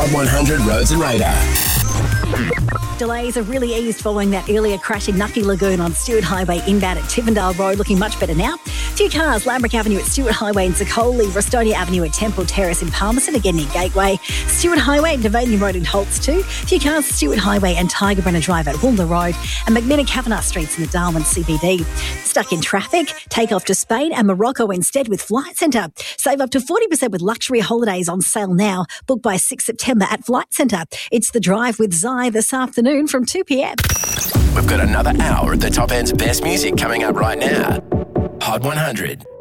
Hot 100 Roads and Radar. Delays have really eased following that earlier crash in Nucky Lagoon on Stewart Highway inbound at Tivendale Road, looking much better now. Few cars, Lambrick Avenue at Stewart Highway in Secoli, Restonia Avenue at Temple Terrace in Palmerston, again near Gateway, Stewart Highway and Devonian Road in Holts too. Few cars, Stewart Highway and Tiger Brenner Drive at Woomba Road, and McMinn and Kavanagh Streets in the Darwin CBD. Stuck in traffic? Take off to Spain and Morocco instead with Flight Centre. Save up to 40% with luxury holidays on sale now. Book by 6 September at Flight Centre. It's The Drive with Zai this afternoon from 2 p.m. We've got another hour of the top end's best music coming up right now. Hot 100.